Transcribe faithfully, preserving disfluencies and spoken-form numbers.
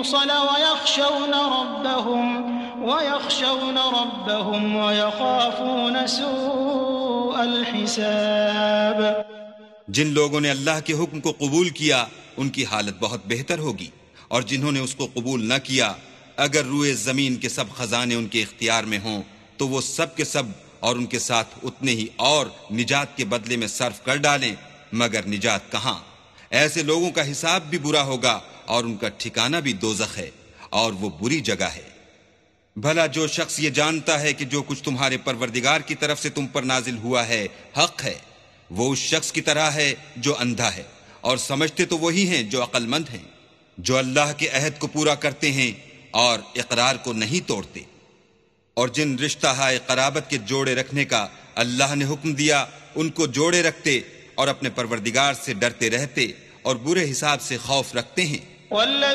युकीमूनस्सलाता वयख्शौन रब्बहुम वयख्शौन रब्बहुम वयखाफून सूअल हिसाब। जिन लोगों ने अल्लाह के हुक्म को कबूल किया उनकी हालत बहुत बेहतर होगी, और जिन्होंने उसको कबूल न किया, अगर रुए जमीन के सब खजाने उनके इख्तियार में हों तो वो सब के सब और उनके साथ उतने ही और निजात के बदले में सर्फ कर डालें, मगर निजात कहाँ। ऐसे लोगों का हिसाब भी बुरा होगा और उनका ठिकाना भी दोज़ख है, और वो बुरी जगह है। भला जो शख्स ये जानता है कि जो कुछ तुम्हारे परवरदिगार की तरफ से तुम पर नाजिल हुआ है हक है, वो उस शख्स की तरह है जो अंधा है, और समझते तो वही हैं जो अक्लमंद हैं, जो अल्लाह के अहद को पूरा करते हैं और इकरार को नहीं तोड़ते। और जिन रिश्ता हाय कराबत के जोड़े रखने का अल्लाह ने हुक्म दिया, उनको जोड़े रखते और अपने परवरदिगार से डरते रहते और बुरे हिसाब से खौफ रखते हैं।